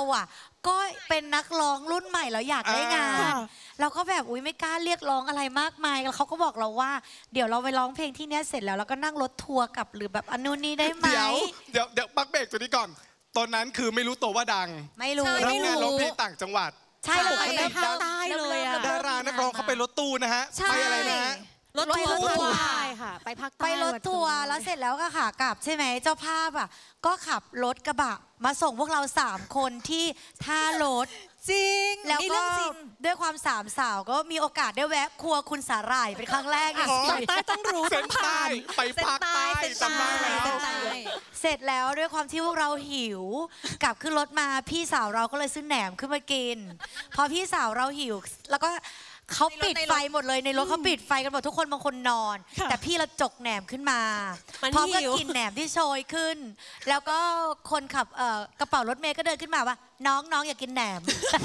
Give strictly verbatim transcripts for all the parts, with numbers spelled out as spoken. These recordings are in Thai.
อ่ะก็เป็นนักร้องรุ่นใหม่แล้วอยากได้งานเราก็แบบอุ้ยไม่กล้าเรียกร้องอะไรมากมายแล้วเขาก็บอกเราว่าเดี๋ยวเราไปร้องเพลงที่เนี้ยเสร็จแล้วเราก็นั่งรถทัวร์กลับหรือแบบอันนู้นนี่ได้ไหมเดี๋ยวเดี๋ยวเดี๋ยวปักเบรกตัวนี้ก่อนตอนนั้นคือไม่รู้ตัวว่าดังไม่รู้รับงานร้องเพลงต่างจังหวัดใช่เลยไปภาคใต้เลยอะดารานักร้องเขาไปรถตู้นะฮะไปอะไรนะฮะรถทัวร์ค่ะไปภาคใต้ไปรถทัวร์แล้วเสร็จแล้วก็ขากลับใช่ไหมเจ้าภาพอ่ะก็ขับรถกระบะมาส่งพวกเราสามคนที่ท่ารถจริงแล้วก็ด้วยความสามสาวก็มีโอกาสได้แวะครัวคุณสาหร่ายเป็นครั้งแรกอย่างใต้ต้องรู้ต้องผ่านไปภาคใต้จำได้แล้วเสร็จแล้วด้วยความที่พวกเราหิวกลับขึ้นรถมาพี่สาวเราก็เลยซื้อแหนมขึ้นมากินพอพี่สาวเราหิวแล้วก็เขาปิดไฟหมดเลยในรถเขาปิดไฟกันหมดทุกคนบางคนนอนแต่พี่เราจกแหนมขึ้นมาพร้อมกับกินแหนมที่โชยขึ้นแล้วก็คนขับกระเป๋ารถเมย์ก็เดินขึ้นมาว่าน้องน้องอยากกินแหนม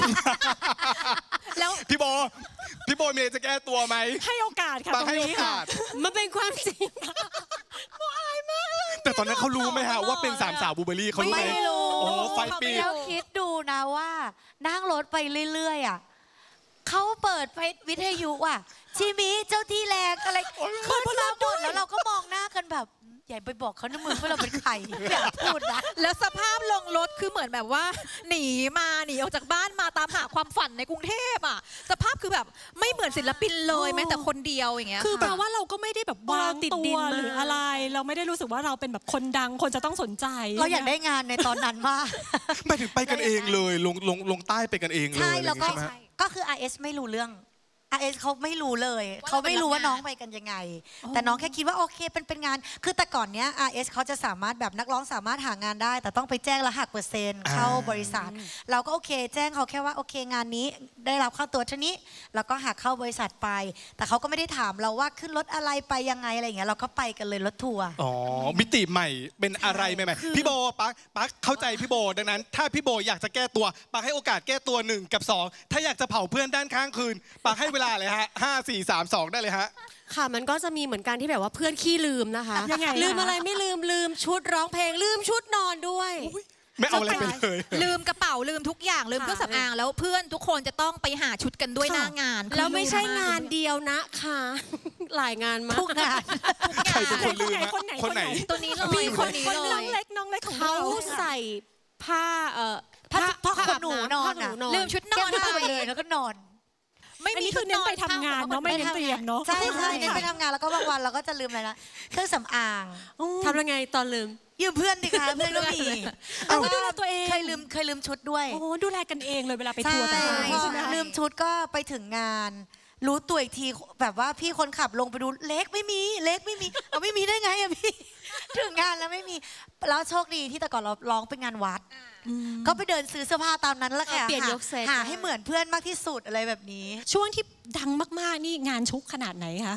แล้วพี่โบพี่โบเมย์จะแก้ตัวไหมให้โอกาสค่ะตรงนี้ค่ะมันเป็นความจริงอายมากแต่ตอนนั้นเขารู้ไหมฮะว่าเป็นสามสาวบูเบอรี่เขารู้ไหมไม่รู้โอ้ไฟปีแล้วคิดดูนะว่านั่งรถไปเรื่อยๆอ่ะเขาเปิดไปวิทยุอ่ะชิมิเจ้าที่แรงอะไรขึ้นมาหมดแล้วเราก็มองหน้ากันแบบอย่าไปบอกเขานะมึงว่าเราเป็นใครอย่าพูดนะแล้วสภาพลงรถคือเหมือนแบบว่าหนีมาหนีออกจากบ้านมาตามหาความฝันในกรุงเทพอ่ะสภาพคือแบบไม่เหมือนศิลปินเลยแม้แต่คนเดียวอย่างเงี้ยคือแปลว่าเราก็ไม่ได้แบบวางตัวหรืออะไรเราไม่ได้รู้สึกว่าเราเป็นแบบคนดังคนจะต้องสนใจเราอยากได้งานในตอนนั้นมากไม่ถึงไปกันเองเลยลงลงลงใต้ไปกันเองเลยใช่แล้วก็ก็คือ อาร์ เอส ไม่รู้เรื่อง อาร์ เอส เขาไม่รู้เลยเขาไม่รู้ว่าน้องไปกันยังไงแต่น้องแค่คิดว่าโอเคเป็นเป็นงานคือแต่ก่อนเนี้ย อาร์ เอส เขาจะสามารถแบบนักร้องสามารถหางานได้แต่ต้องไปแจ้งแล้วหักเปอร์เซ็นต์เข้าบริษัทเราก็โอเคแจ้งเขาแค่ว่าโอเคงานนี้ได้รับค่าตัวเท่านี้แล้วก็หักเข้าบริษัทไปแต่เขาก็ไม่ได้ถามเราว่าขึ้นรถอะไรไปยังไงอะไรอย่างเงี้ยเราก็ไปกันเลยรถทัวร์อ๋อมิติใหม่เป็นอะไรใหม่ๆพี่โบปักปักเข้าใจพี่โบดังนั้นถ้าพี่โบอยากจะแก้ตัวปักให้โอกาสแก้ตัวหนึ่งกับสองถ้าอยากจะเผาเพื่อนด้านข้างคืนปักให้เวลาเลยฮะห้าสี่สามสองได้เลยฮะค่ะมันก็จะมีเหมือนกันที่แบบว่าเพื่อนขี้ลืมนะคะลืมอะไรไม่ลืมลืมชุดร้องเพลงลืมชุดนอนด้วยไม่เอาอะไรไปเลยลืมกระเป๋าลืมทุกอย่างลืมเครื่องสำอางแล้วเพื่อนทุกคนจะต้องไปหาชุดกันด้วยหน้างานแล้วไม่ใช่งานเดียวนะคะหลายงานมากทุกงานใครเป็นคนลืมคนไหนตัวนี้เลยคนนี้เลยน้องเล็กน้องเล็กของเขาใส่ผ้าเอ่อผ้าผ้าขนหนูนอนลืมชุดนอนไปเลยแล้วก็นอนไม่มีคือเน้นไปทำงานเนาะไม่เน้นเตรียมเนาะใช่ใช่เน้นไปทำงานแล้วก็บางวันเราก็จะลืมอะไรนะเครื่องสำอางทำยังไงตอนลืมยืมเพื่อนดิคะเพื่อนก็มีแล้วก็ดูแลตัวเองเคยลืมเคยลืมชุดด้วยโอ้ดูแลกันเองเลยเวลาไปทัวร์แต่ใช่ลืมชุดก็ไปถึงงานรู้ตัวอีกทีแบบว่าพี่คนขับลงไปดูเล็กไม่มีเล็กไม่มีเอาไม่มีได้ไงอะพี่ถึงงานแล้วไม่มีแล้วโชคดีที่แต่ก่อนเราร้องเป็นงานวัดก็ไปเดินซื้อเสื้อผ้าตามนั้นแล้วค่ะหาให้เหมือนเพื่อนมากที่สุดอะไรแบบนี้ช่วงที่ดังมากๆนี่งานชุกขนาดไหนคะ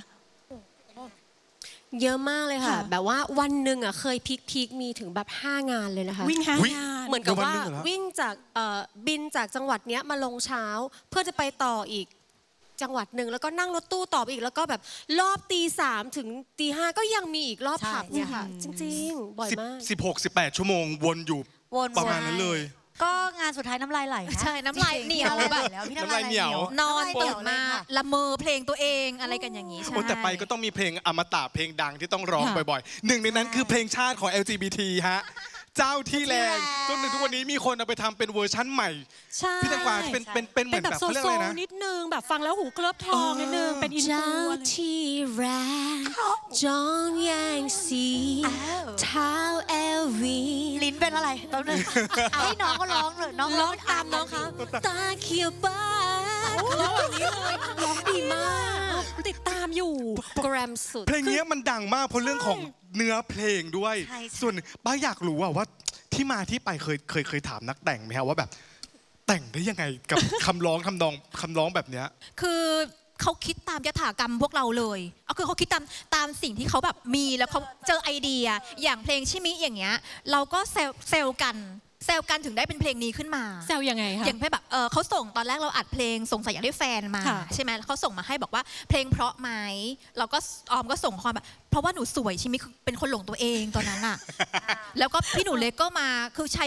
เยอะมากเลยค่ะแบบว่าวันหนึ่งอ่ะเคยพีคพีคมีถึงแบบห้างานเลยนะคะวิ่งห้างานเหมือนกับว่าวิ่งจากบินจากจังหวัดเนี้ยมาลงเช้าเพื่อจะไปต่ออีกจังหวัดหนึ่งแล้วก็นั่งรถตู้ต่ออีกแล้วก็แบบรอบตีสามถึงตีห้าก็ยังมีอีกรอบผับเนี่ยค่ะจริงๆบ่อยมากสิบหกสิบแปดชั่วโมงวนอยู่ประมาณนั้นเลยก็งานสุดท้ายน้ำลายไหลใช่น้ำลายเหนียวแบบน้ำลายเหนียวนอนตื่นมาละเมอเพลงตัวเองอะไรกันอย่างนี้ใช่แต่ไปก็ต้องมีเพลงอมตะเพลงดังที่ต้องร้องบ่อยๆหนึ่งในนั้นคือเพลงชาติของ แอล จี บี ที ฮะเจ้าที่แรงจนถึงทุกวันนี้มีคนเอาไปทำเป็นเวอร์ชั่นใหม่พี่แตงกวาเป็นเป็นเป็นเหมือนแบบเขาเรียกอะไรนะนิดนึงแบบฟังแล้วหูเคลือบทองนิดนึงเป็นอินโทรเจ้าที่แรงจองแยงสีเท้าเอลวีลิ้นเป็นอะไรตอนนึงให้น้องก็ร้องเลยน้องร้องตามน้องเขาตาเขียวบ้าร้องแบบนี้เลยร้องดีมากติดตามอยู่แกรมสุดเพลงนี้มันดังมากเพราะเรื่องของเนื้อเพลงด้วยส่วนป้าอยากรู้ว่าที่มาที่ไปเคยเคยเคยถามนักแต่งไหมครับว่าแบบแต่งได้ยังไงกับคำร้องคำนองคำร้องแบบเนี้ยคือเขาคิดตามยถากรรมพวกเราเลยเอาคือเขาคิดตามตามสิ่งที่เขาแบบมีแล้วเขาเจอไอเดียอย่างเพลงชิมิอย่างเงี้ยเราก็เซลเซลกันเซลกันถึงได้เป็นเพลงนี้ขึ้นมาเซลยังไงคะอย่างแบบเออเขาส่งตอนแรกเราอัดเพลงสงสัยอยากได้แฟนมาใช่ไหมเขาส่งมาให้บอกว่าเพลงเพราะไหมเราก็ออมก็ส่งความแบบเพราะว่าหนูสวยชิมิเป็นคนหลงตัวเองตอนนั้นอ่ะแล้วก็พี่หนูเล็กก็มาคือใช้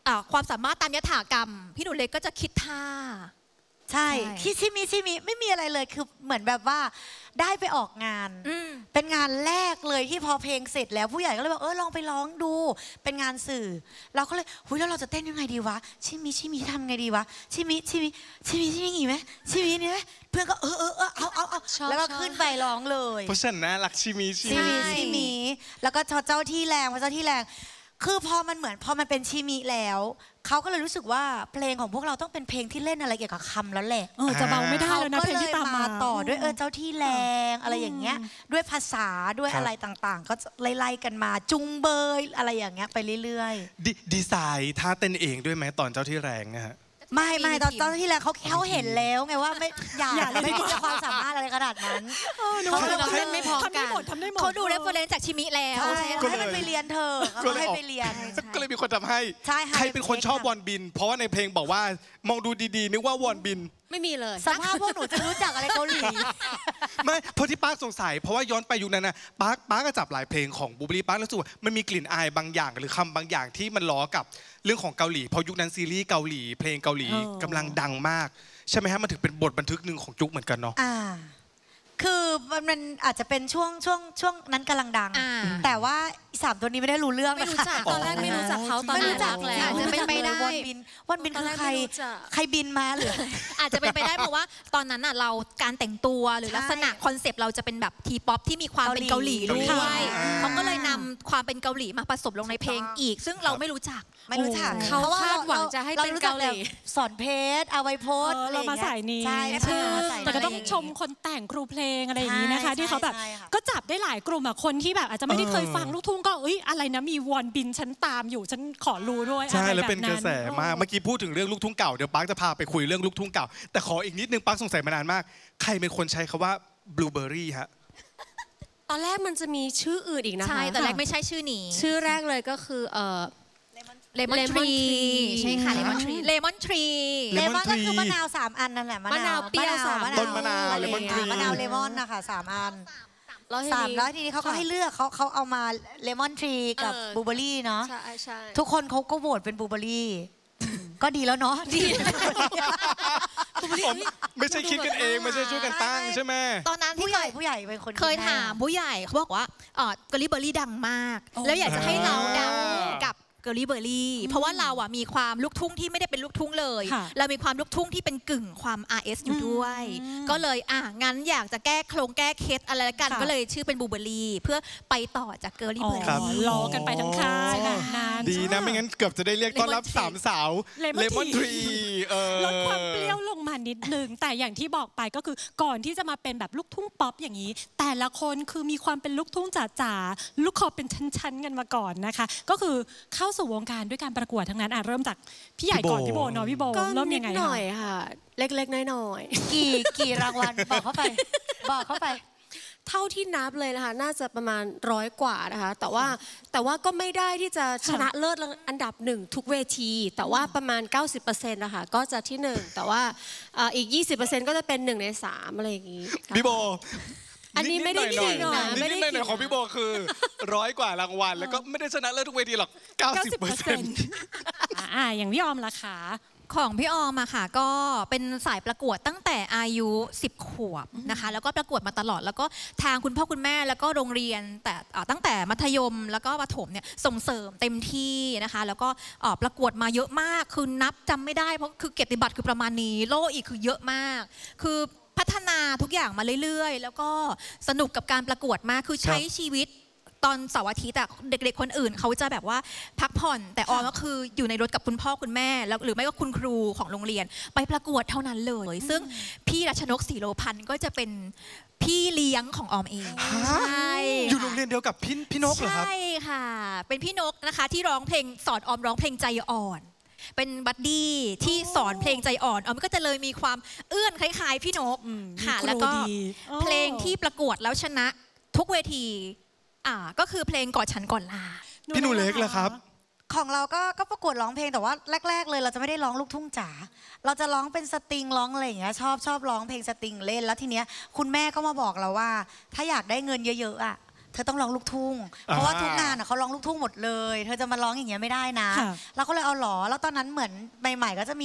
ความสามารถตามยถากรรมพี่หนูเล็กก็จะคิดท่าใช่ที่ชิมิชิมิไม่มีอะไรเลยคือเหมือนแบบว่าได้ไปออกงานเป็นงานแรกเลยที่พอเพลงเสร็จแล้วผู้ใหญ่ก็เลยบอกเออลองไปร้องดูเป็นงานสื่อเราก็เลยหุยแล้วเราจะเต้นยังไงดีวะชิมิชิมิทำไงดีวะชิมิชิมิชิมิชิมิอย่างงี้ไหมชิมินี่ไหมเพื่อนก็เออเออเออเอาเอาเอาแล้วก็ขึ้นไปร้องเลยเพราะฉันนะรักชิมิชิมิชิมิแล้วก็เจ้าที่แรงเจ้าที่แรงคือพอมันเหมือนพอมันเป็นชิมิแล้วเขาก็เลยรู้สึกว่าเพลงของพวกเราต้องเป็นเพลงที่เล่นอะไรเกี่ยวกับคำแล้วแหละเออจะเบาไม่ได้แล้วนะเพลงที่ตามมาต่อด้วยเออเจ้าที่แรงอะไรอย่างเงี้ยด้วยภาษาด้วยอะไรต่างๆก็ไล่ๆกันมาจุงเบยอะไรอย่างเงี้ยไปเรื่อยๆดีไซน์ท่าเต้นเองด้วยไหมตอนเจ้าที่แรงนะฮะไม่ไม่ตอนตอนที่แล้วเขาเขาเห็นแล้วไงว่าไม่อยากไม่มีความสามารถอะไรขนาดนั้นเขาเล่นไม่พอกันเขาดูเรฟเฟอเรนซ์จากชิมิแล้วให้มันไปเรียนเธอเขาให้ไปเรียนก็เลยมีคนทำให้ใครเป็นคนชอบวอนบินเพราะว่าในเพลงบอกว่ามองดูดีๆนึกว่าวอนบินไม่มีเลยสภาพพวกหนูจะรู้จักอะไรเกาหลีไม่เพราะที่ป้าสงสัยเพราะว่าย้อนไปยุคนั้นนะป้าป้าก็จับหลายเพลงของบูเบอรี่ป้าแล้วรู้สึกว่ามันมีกลิ่นอายบางอย่างหรือคำบางอย่างที่มันล้อกับเรื่องของเกาหลีเพราะยุคนั้นซีรีส์เกาหลีเพลงเกาหลีกำลังดังมากใช่ไหมฮะมันถึงเป็นบทบันทึกหนึ่งของยุคเหมือนกันเนาะคือมันอาจจะเป็นช่วงช่วงช่วงนั้นกำลังดังแต่ว่าสามตัวนี้ไม่ได้รู้เรื่องไม่รู้จักตอนแรกไม่รู้จักเขาตอนรู้จักแล้วอาจจะเป็นไปได้วันบินวันบินคือใครใครบินมาหรืออาจจะเป็นไปได้เพราะว่าตอนนั้นน่ะเราการแต่งตัวหรือลักษณะคอนเซปต์เราจะเป็นแบบทีป๊อปที่มีความเป็นเกาหลีด้วยเขาก็เลยนำความเป็นเกาหลีมาผสมลงในเพลงอีกซึ่งเราไม่รู้จักไม่รู้จักเขาคาดหวังจะให้เป็นเกาหลีสอนเพชรเอาไว้โพสเรามาใส่นี้ใช่แต่ก็ต้องชมคนแต่งครูเพลงอะไรอย่างนี้นะคะที่เขาแบบก็จับได้หลายกลุ่มอะคนที่แบบอาจจะไม่ได้เคยฟังลูกทุ่งก็เอ้ยอะไรนะมีวอนบินฉันตามอยู่ฉันขอรู้ด้วยใช่แล้วเป็นกระแสมากเมื่อกี้พูดถึงเรื่องลูกทุ่งเก่าเดี๋ยวปั๊กจะพาไปคุยเรื่องลูกทุ่งเก่าแต่ขออีกนิดนึงปั๊กสงสัยมานานมากใครเป็นคนใช้คำว่าบลูเบอร์รี่ฮะตอนแรกมันจะมีชื่ออื่นอีกนะคะใช่แต่แรกไม่ใช่ชื่อนี้ชื่อแรกเลยก็คือเอ่อเลมอนทรีใช่ค่ะเลมอนทรีเลมอนทรีเลมอนก็คือมะนาวสามอันนั่นแหละมะนาวเปรี้ยวสามต้นมะนาวเลมอนทรีมะนาวเลมอนนะคะสามอันสามแล้วทีนี้เขาก็ให้เลือกเขาเขาเอามาเลมอนทรีกับบลูเบอร์รี่เนาะใช่ใช่ทุกคนเขาก็โหวตเป็นบลูเบอร์รี่ก็ดีแล้วเนาะดีไม่ใช่คิดกันเองไม่ใช่ช่วยกันตั้งใช่ไหมตอนนั้นผู้ใหญ่ผู้ใหญ่เป็นคนเคยถามผู้ใหญ่เขาบอกว่าเออกอรี่เบอร์รี่ดังมากแล้วอยากจะให้เราดังกับเกอรี่เบอร์รี่เพราะว่าเราอ่ะมีความลูกทุ่งที่ไม่ได้เป็นลูกทุ่งเลยเรามีความลูกทุ่งที่เป็นกึ่งความ อาร์ เอส อยู่ด้วยก็เลยอ่ะงั้นอยากจะแก้โครงแก้เคสอะไรกันก็เลยชื่อเป็นบลูเบอร์รี่เพื่อไปต่อจากเกอรี่เบอร์รี่รอกันไปทั้งค่ายดีนะไม่งั้นเกือบจะได้เรียกต้อนรับสามสาวเลมอนทรีลดความเปรี้ยวลงมานิดนึงแต่อย่างที่บอกไปก็คือก่อนที่จะมาเป็นแบบลูกทุ่งป๊อปอย่างนี้แต่ละคนคือมีความเป็นลูกทุ่งจ๋าๆลูกคอเป็นชั้นๆกันมาก่อนนะคะก็คือเข้าสู่วงการด้วยการประกวดทั้งนั้นอ่ะเริ่มจากพี่ใหญ่ก่อนพี่โบเนาะพี่โบเริ่มยังไงหน่อยค่ะเล็กๆน้อยๆกี่กี่รางวัลบอกเข้าไปบอกเข้าไปเท่าที่นับเลยนะคะน่าจะประมาณร้อยกว่านะคะแต่ว่าแต่ว่าก็ไม่ได้ที่จะชนะเลิศอันดับหนึ่งทุกเวทีแต่ว่าประมาณ เก้าสิบเปอร์เซ็นต์ นะคะก็จะที่หนึ่งแต่ว่าอีก ยี่สิบเปอร์เซ็นต์ ก็จะเป็นหนึ่งในสามอะไรอย่างนี้พี่โบอันนี้ไม่ได้ขิงนะไม่ได้ขิงของพี่โบคือร้อยกว่ารางวัลแล้วก็ไม่ได้ชนะเลิศทุกเวทีหรอก เก้าสิบเปอร์เซ็นต์อ่าอย่างพี่ออมล่ะคะของพี่ออมอะค่ะก็เป็นสายประกวดตั้งแต่อายุสิบขวบนะคะแล้วก็ประกวดมาตลอดแล้วก็ทางคุณพ่อคุณแม่แล้วก็โรงเรียนแต่ตั้งแต่มัธยมแล้วก็ประถมเนี่ยส่งเสริมเต็มที่นะคะแล้วก็ประกวดมาเยอะมากคือนับจำไม่ได้เพราะคือเกียรติบัตรคือประมาณนี้โล่อีกคือเยอะมากคือพัฒนาทุกอย่างมาเรื่อยๆแล้วก็สนุกกับการประกวดมากคือใช้ชีวิตตอนเสาร์อาทิตย์เด็กๆคนอื่นเขาจะแบบว่าพักผ่อนแต่ออมก็คืออยู่ในรถกับคุณพ่อคุณแม่แล้วหรือไม่ก็คุณครูของโรงเรียนไปประกวดเท่านั้นเลยซึ่งพี่รัชนกศรีโลพันธ์ก็จะเป็นพี่เลี้ยงของออมเองใช่อยู่โรงเรียนเดียวกับพี่พี่นกเหรอครับใช่ค่ะเป็นพี่นกนะคะที่ร้องเพลงสอนออมร้องเพลงใจอ่อนเป็นบัดดี้ที่สอนเพลงใจอ่อนออมก็จะเลยมีความเอื้อนคล้ายๆพี่นกค่ะแล้วก็เพลงที่ประกวดแล้วชนะทุกเวทีอ่าก็คือเพลงกอดฉันก่อนลาพี่หนูเล็กเหรอครับของเราก็ก็ประกวดร้องเพลงแต่ว่าแรกๆเลยเราจะไม่ได้ร้องลูกทุ่งจ๋าเราจะร้องเป็นสตริงร้องอะไรอย่างเงี้ยชอบชอบร้องเพลงสตริงเล่นแล้วทีเนี้ยคุณแม่ก็มาบอกเราว่าถ้าอยากได้เงินเยอะๆอ่ะเธอต้องร้องลูกทุ่งเพราะว่าทุกงานอ่ะเขาร้องลูกทุ่งหมดเลยเธอจะมาร้องอย่างเงี้ยไม่ได้นะเราก็เลยเอาหรอแล้วตอนนั้นเหมือนใหม่ๆก็จะมี